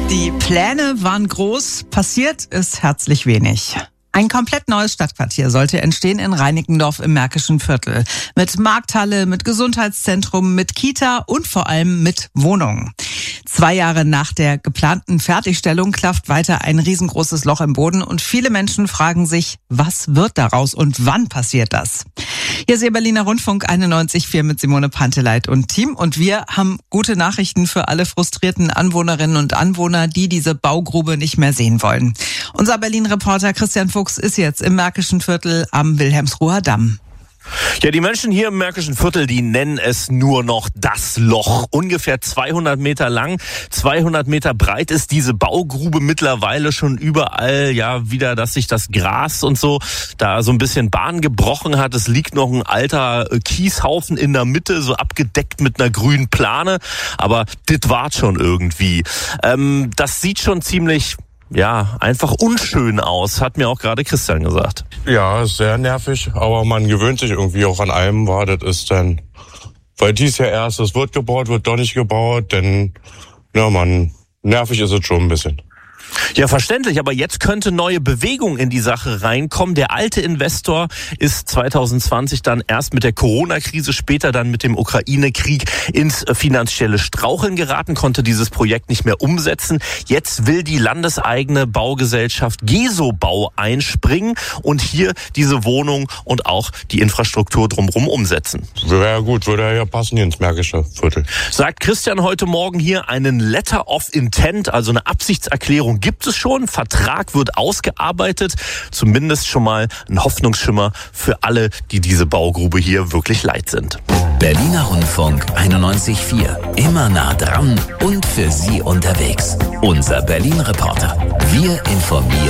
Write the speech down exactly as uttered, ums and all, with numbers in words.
Die Pläne waren groß, passiert ist herzlich wenig. Ein komplett neues Stadtquartier sollte entstehen in Reinickendorf im Märkischen Viertel. Mit Markthalle, mit Gesundheitszentrum, mit Kita und vor allem mit Wohnungen. Zwei Jahre nach der geplanten Fertigstellung klafft weiter ein riesengroßes Loch im Boden und viele Menschen fragen sich, was wird daraus und wann passiert das? Hier ist Ihr Berliner Rundfunk einundneunzig Komma vier mit Simone Panteleit und Team und wir haben gute Nachrichten für alle frustrierten Anwohnerinnen und Anwohner, die diese Baugrube nicht mehr sehen wollen. Unser Berlin-Reporter Christian Fuchs ist jetzt im Märkischen Viertel am Wilhelmsruher Damm. Ja, die Menschen hier im Märkischen Viertel, die nennen es nur noch das Loch. Ungefähr zweihundert Meter lang, zweihundert Meter breit ist diese Baugrube mittlerweile schon überall, ja, wieder, dass sich das Gras und so da so ein bisschen Bahn gebrochen hat. Es liegt noch ein alter Kieshaufen in der Mitte, so abgedeckt mit einer grünen Plane. Aber das war schon irgendwie. Ähm, das sieht schon ziemlich... ja, einfach unschön aus, hat mir auch gerade Christian gesagt. Ja, ist sehr nervig, aber man gewöhnt sich irgendwie auch an allem, war das ist dann, weil dies ja erst, es wird gebaut, wird doch nicht gebaut, denn, ja man, nervig ist es schon ein bisschen. Ja, verständlich, aber jetzt könnte neue Bewegung in die Sache reinkommen. Der alte Investor ist zwanzig zwanzig dann erst mit der Corona-Krise, später dann mit dem Ukraine-Krieg ins finanzielle Straucheln geraten, konnte dieses Projekt nicht mehr umsetzen. Jetzt will die landeseigene Baugesellschaft Gesobau einspringen und hier diese Wohnung und auch die Infrastruktur drumherum umsetzen. Wäre ja gut, würde ja passen hier ins Märkische Viertel. Sagt Christian heute Morgen hier, einen Letter of Intent, also eine Absichtserklärung gibt es schon. Vertrag wird ausgearbeitet. Zumindest schon mal ein Hoffnungsschimmer für alle, die diese Baugrube hier wirklich leid sind. Berliner Rundfunk einundneunzig Komma vier. Immer nah dran und für Sie unterwegs. Unser Berlin-Reporter. Wir informieren.